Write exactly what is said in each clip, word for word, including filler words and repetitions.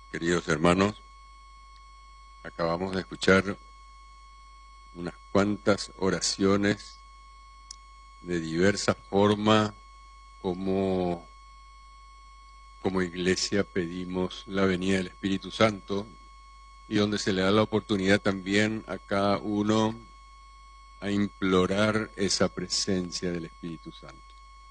Queridos hermanos, acabamos de escuchar unas cuantas oraciones de diversa forma como, como iglesia pedimos la venida del Espíritu Santo y donde se le da la oportunidad también a cada uno a implorar esa presencia del Espíritu Santo.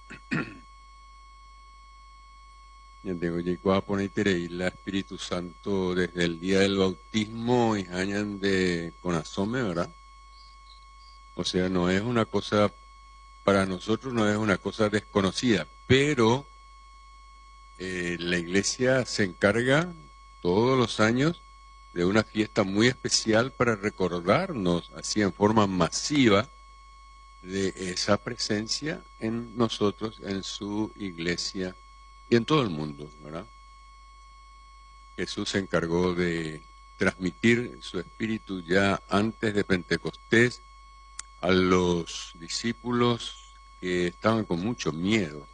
Digo, llegó a poner el Espíritu Santo desde el día del bautismo y hayan de con asome, ¿verdad? O sea, no es una cosa, para nosotros no es una cosa desconocida, pero eh, la iglesia se encarga todos los años de una fiesta muy especial para recordarnos así en forma masiva de esa presencia en nosotros, en su iglesia y en todo el mundo, ¿verdad? Jesús se encargó de transmitir su espíritu ya antes de Pentecostés a los discípulos que estaban con mucho miedo.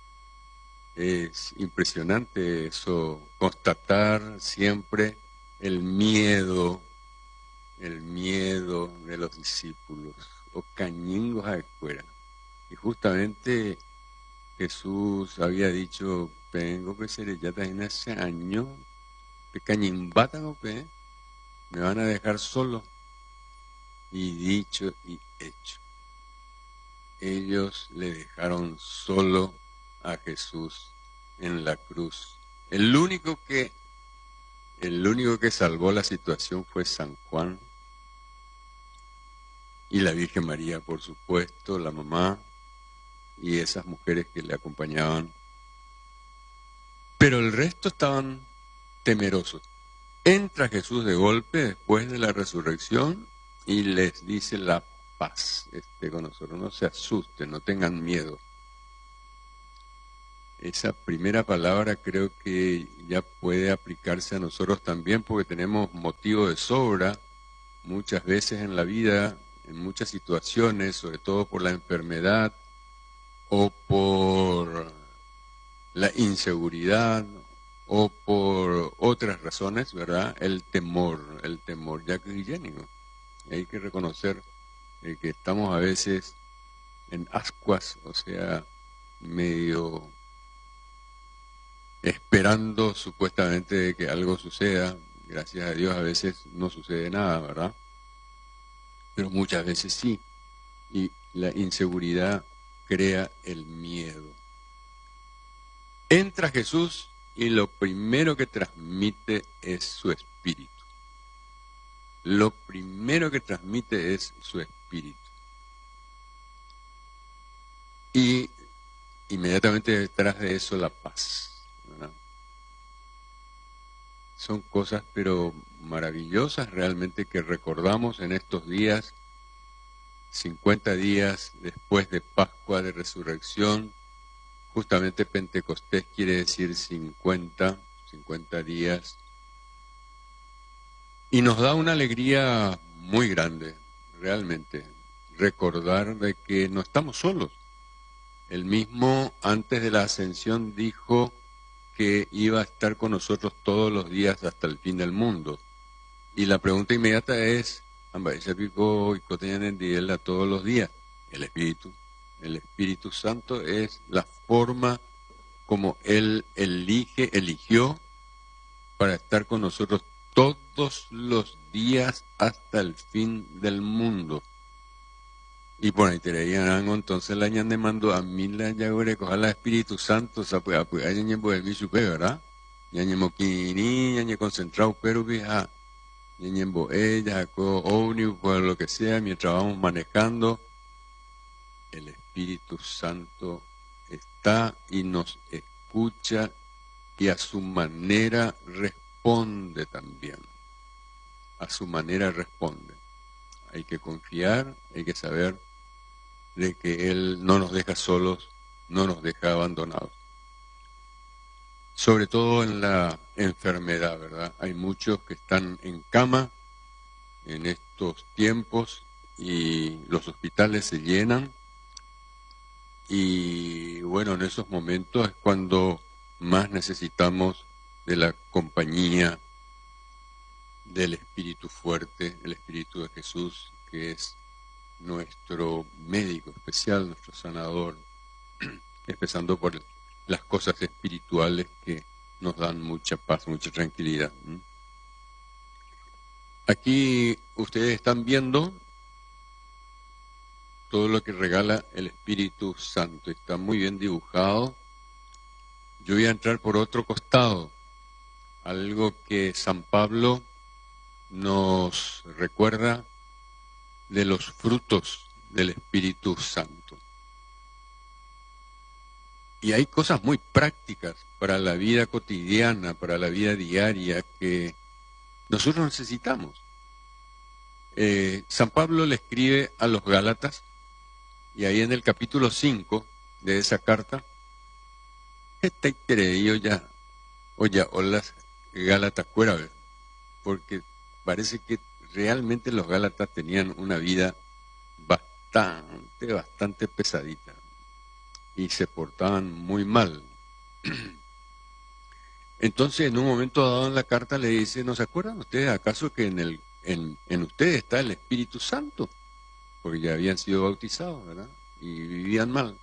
Es impresionante eso, constatar siempre el miedo, el miedo de los discípulos, o cañingos a escuela. Y justamente Jesús había dicho, tengo que ser ya en ese año, que cañimbatan o qué, me van a dejar solo. Y dicho y hecho, ellos le dejaron solo a Jesús en la cruz. El único que, el único que salvó la situación fue San Juan y la Virgen María, por supuesto, la mamá y esas mujeres que le acompañaban. Pero el resto estaban temerosos. Entra Jesús de golpe después de la resurrección y les dice la paz esté con nosotros. No se asusten, no tengan miedo. Esa primera palabra creo que ya puede aplicarse a nosotros también porque tenemos motivo de sobra muchas veces en la vida, en muchas situaciones, sobre todo por la enfermedad o por la inseguridad o por otras razones, ¿verdad? El temor, el temor, ya que es higiénico. Hay que reconocer eh, que estamos a veces en ascuas, o sea, medio esperando supuestamente que algo suceda. Gracias a Dios a veces no sucede nada, ¿verdad? Pero muchas veces sí. Y la inseguridad crea el miedo. Entra Jesús y lo primero que transmite es su espíritu. Lo primero que transmite es su espíritu. Y inmediatamente detrás de eso la paz, ¿verdad? Son cosas pero maravillosas realmente que recordamos en estos días, cincuenta días después de Pascua de Resurrección. Justamente Pentecostés quiere decir cincuenta, cincuenta días. Y nos da una alegría muy grande, realmente, recordar de que no estamos solos. Él mismo, antes de la ascensión, dijo que iba a estar con nosotros todos los días hasta el fin del mundo. Y la pregunta inmediata es, ¿ese pico y cotidiano de todos los días? El Espíritu. El Espíritu Santo es la forma como Él elige, eligió para estar con nosotros todos los días hasta el fin del mundo. Y por ahí te leían, entonces la ñan demandó a mí la llagore coja la Espíritu Santo, o sea, pues apoyar a ñan por el mi supe, ¿verdad? Ñan moquini, ñan concentrado, pero vieja, ñan bo ella, co ovni, por lo que sea, mientras vamos manejando, el Espíritu Santo está y nos escucha y a su manera responde también. A su manera responde. Hay que confiar, hay que saber de que Él no nos deja solos, no nos deja abandonados. Sobre todo en la enfermedad, ¿verdad? Hay muchos que están en cama en estos tiempos y los hospitales se llenan. Y bueno, en esos momentos es cuando más necesitamos de la compañía del Espíritu fuerte, el Espíritu de Jesús, que es nuestro médico especial, nuestro sanador, empezando por las cosas espirituales que nos dan mucha paz, mucha tranquilidad. Aquí ustedes están viendo todo lo que regala el Espíritu Santo. Está muy bien dibujado. Yo voy a entrar por otro costado, algo que San Pablo nos recuerda de los frutos del Espíritu Santo. Y hay cosas muy prácticas para la vida cotidiana, para la vida diaria, que nosotros necesitamos. Eh, San Pablo le escribe a los Gálatas, y ahí en el capítulo cinco de esa carta, este yo ya, oye, o las Gálatas cuera, porque parece que realmente los Gálatas tenían una vida bastante, bastante pesadita y se portaban muy mal. Entonces, en un momento dado en la carta le dice, ¿no se acuerdan ustedes acaso que en, el, en, en ustedes está el Espíritu Santo? Porque ya habían sido bautizados, ¿verdad? Y vivían mal.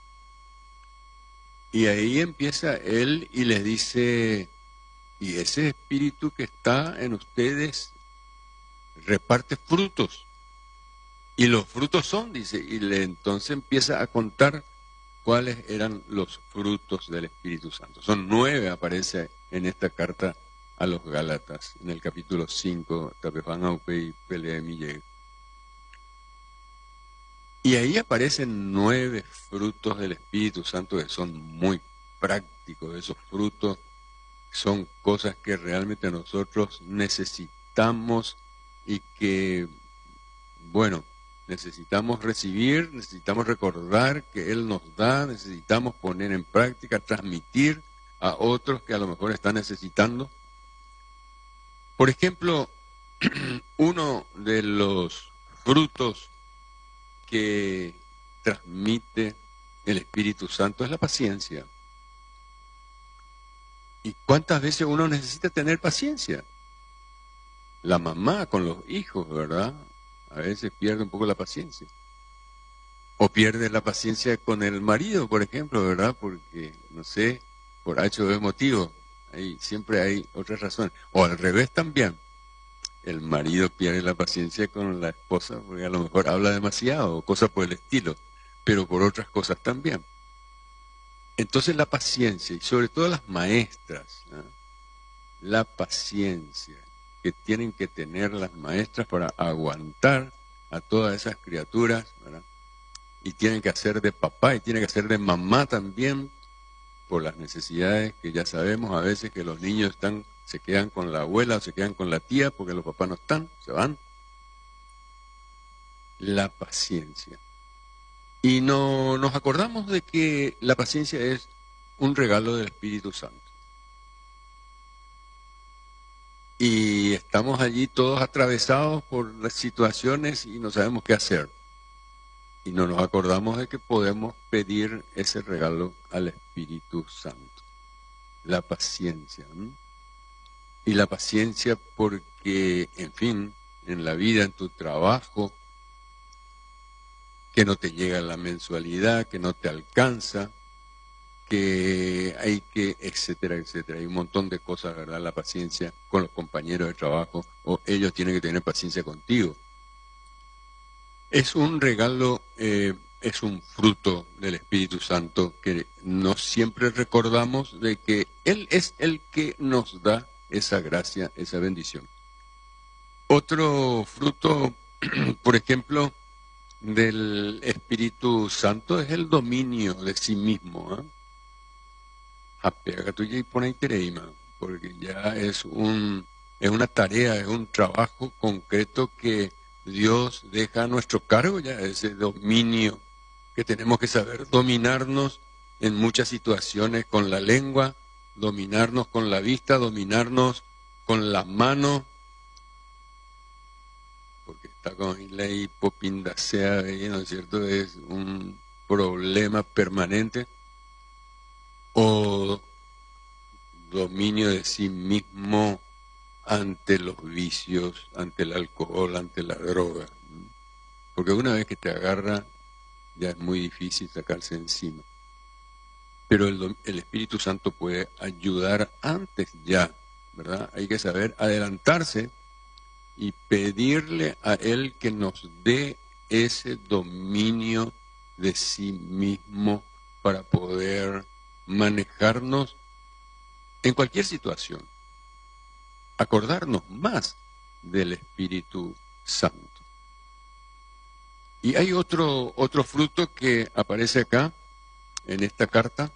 Y ahí empieza él y les dice, y ese Espíritu que está en ustedes reparte frutos. Y los frutos son, dice, y le, entonces empieza a contar cuáles eran los frutos del Espíritu Santo. Son nueve, aparece en esta carta a los Gálatas, en el capítulo cinco, y ahí aparecen nueve frutos del Espíritu Santo que son muy prácticos. Esos frutos son cosas que realmente nosotros necesitamos y que, bueno, necesitamos recibir, necesitamos recordar que Él nos da, necesitamos poner en práctica, transmitir a otros que a lo mejor están necesitando. Por ejemplo, uno de los frutos que transmite el Espíritu Santo es la paciencia. ¿Y cuántas veces uno necesita tener paciencia? La mamá con los hijos, ¿verdad? A veces pierde un poco la paciencia. O pierde la paciencia con el marido, por ejemplo, ¿verdad? Porque, no sé, por H o B motivo, ahí siempre hay otras razones. O al revés también. El marido pierde la paciencia con la esposa porque a lo mejor habla demasiado o cosas por el estilo, pero por otras cosas también. Entonces la paciencia, y sobre todo las maestras, ¿no? La paciencia que tienen que tener las maestras para aguantar a todas esas criaturas, ¿verdad? Y tienen que hacer de papá y tienen que hacer de mamá también, por las necesidades que ya sabemos a veces que los niños están, se quedan con la abuela o se quedan con la tía porque los papás no están, se van. La paciencia. Y no nos acordamos de que la paciencia es un regalo del Espíritu Santo. Y estamos allí todos atravesados por las situaciones y no sabemos qué hacer. Y no nos acordamos de que podemos pedir ese regalo al Espíritu Santo. La paciencia. ¿no? Y la paciencia porque, en fin, en la vida, en tu trabajo, que no te llega la mensualidad, que no te alcanza, que hay que, etcétera, etcétera. Hay un montón de cosas, ¿verdad? La paciencia con los compañeros de trabajo, o ellos tienen que tener paciencia contigo. Es un regalo, eh, es un fruto del Espíritu Santo que no siempre recordamos de que Él es el que nos da esa gracia, esa bendición. Otro fruto, por ejemplo, del Espíritu Santo es el dominio de sí mismo. ¿eh? Apega tuya y pone tereima, porque ya es un es una tarea, es un trabajo concreto que Dios deja a nuestro cargo, ya ese dominio que tenemos que saber dominarnos en muchas situaciones con la lengua, dominarnos con la vista, dominarnos con la mano, porque está con la hipopindacea, ¿no es cierto? Es un problema permanente. O dominio de sí mismo ante los vicios, ante el alcohol, ante la droga. Porque una vez que te agarra, ya es muy difícil sacarse encima. Pero el, el Espíritu Santo puede ayudar antes ya, ¿verdad? Hay que saber adelantarse y pedirle a Él que nos dé ese dominio de sí mismo para poder manejarnos en cualquier situación. Acordarnos más del Espíritu Santo. Y hay otro, otro fruto que aparece acá, en esta carta,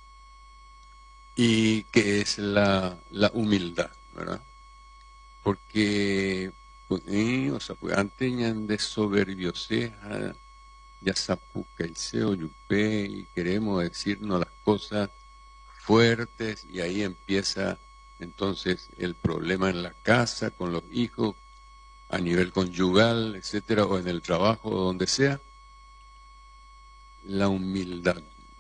y que es la, la humildad, ¿verdad? Porque, eh, o sea, pues antes de soberbioseja, ya sapuca y seo yupe, y queremos decirnos las cosas fuertes, y ahí empieza entonces el problema en la casa, con los hijos, a nivel conyugal, etcétera, o en el trabajo, o donde sea. La humildad.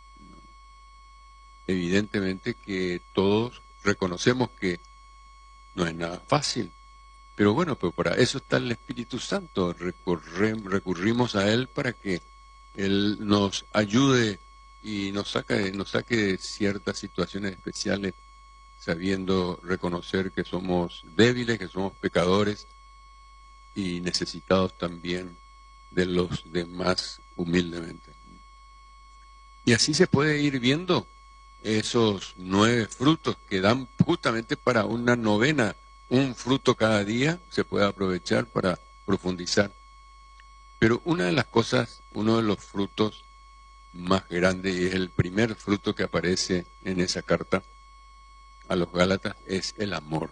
Evidentemente que todos reconocemos que no es nada fácil, pero bueno, pues para eso está el Espíritu Santo. Recorre, recurrimos a Él para que Él nos ayude y nos saque, nos saque de ciertas situaciones especiales, sabiendo reconocer que somos débiles, que somos pecadores y necesitados también de los demás humildemente. Y así se puede ir viendo esos nueve frutos que dan justamente para una novena. Un fruto cada día se puede aprovechar para profundizar. Pero una de las cosas, uno de los frutos más grandes, y es el primer fruto que aparece en esa carta a los Gálatas, es el amor.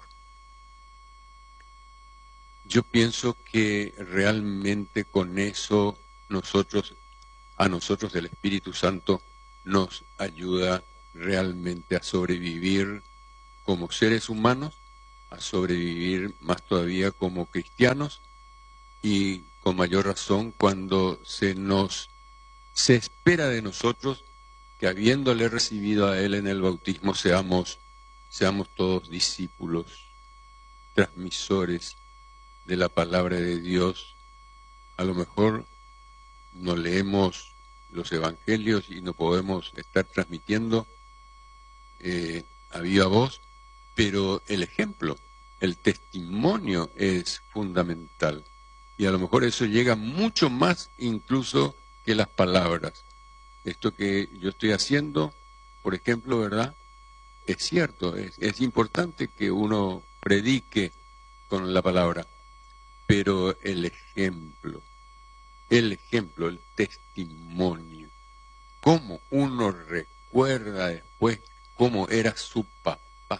Yo pienso que realmente con eso nosotros, a nosotros el Espíritu Santo nos ayuda realmente a sobrevivir como seres humanos, a sobrevivir más todavía como cristianos, y con mayor razón cuando se nos se espera de nosotros que, habiéndole recibido a Él en el bautismo, seamos, seamos todos discípulos, transmisores de la palabra de Dios. A lo mejor no leemos los evangelios y no podemos estar transmitiendo eh, a viva voz, pero el ejemplo, el testimonio es fundamental. Y a lo mejor eso llega mucho más incluso que las palabras. Esto que yo estoy haciendo, por ejemplo, ¿verdad? Es cierto, es, es importante que uno predique con la palabra, pero el ejemplo, el ejemplo, el testimonio, cómo uno recuerda después cómo era su papá,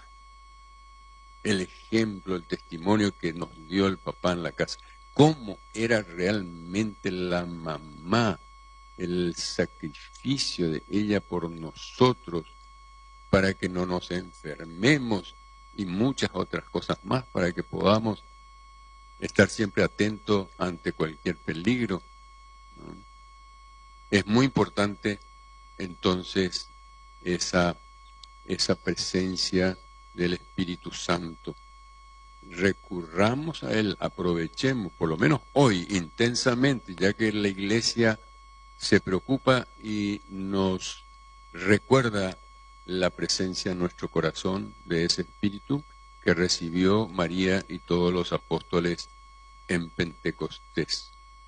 el ejemplo, el testimonio que nos dio el papá en la casa, cómo era realmente la mamá, el sacrificio de ella por nosotros para que no nos enfermemos y muchas otras cosas más, para que podamos estar siempre atentos ante cualquier peligro, ¿no? Es muy importante entonces esa, esa presencia del Espíritu Santo. Recurramos a Él, aprovechemos, por lo menos hoy, intensamente, ya que la Iglesia se preocupa y nos recuerda la presencia en nuestro corazón de ese Espíritu que recibió María y todos los apóstoles en Pentecostés.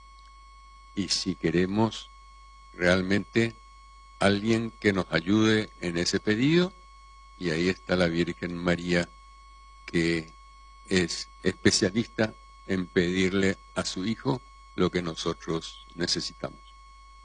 Y si queremos realmente alguien que nos ayude en ese pedido, y ahí está la Virgen María, que es especialista en pedirle a su Hijo lo que nosotros necesitamos.